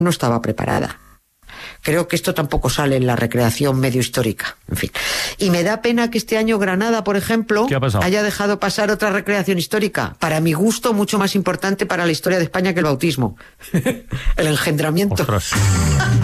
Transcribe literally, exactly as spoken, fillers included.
no estaba preparada. Creo que esto tampoco sale en la recreación medio histórica, en fin. Y me da pena que este año Granada, por ejemplo, haya dejado pasar otra recreación histórica, para mi gusto mucho más importante para la historia de España que el bautismo. El engendramiento. Ostras.